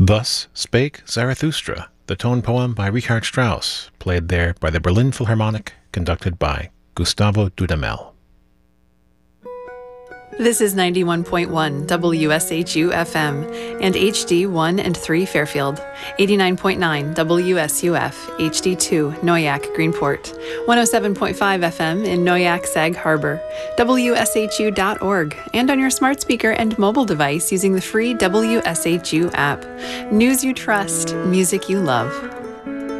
Thus Spake Zarathustra, the tone poem by Richard Strauss, played there by the Berlin Philharmonic, conducted by Gustavo Dudamel. This is 91.1 WSHU FM and HD 1 and 3 Fairfield, 89.9 WSUF HD 2 Noyak Greenport, 107.5 FM in Noyak Sag Harbor, WSHU.org, and on your smart speaker and mobile device using the free WSHU app. News you trust, music you love.